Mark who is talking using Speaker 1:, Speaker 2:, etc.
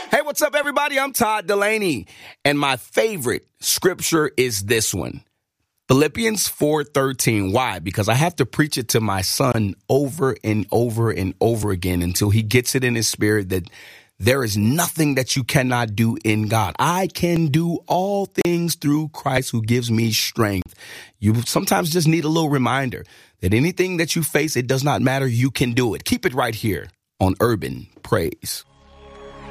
Speaker 1: Hey, what's up, everybody? I'm Todd Delaney, and my favorite scripture is this one. Philippians 4:13. Why? Because I have to preach it to my son over and over and over again until he gets it in his spirit that there is nothing that you cannot do in God. I can do all things through Christ who gives me strength. You sometimes just need a little reminder that anything that you face, it does not matter. You can do it. Keep it right here on Urban Praise.